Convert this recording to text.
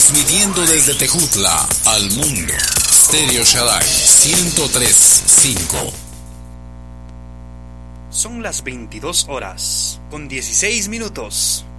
Transmitiendo desde Tejutla al mundo. Stereo Shaddai 103.5. Son las 22 horas, con 16 minutos.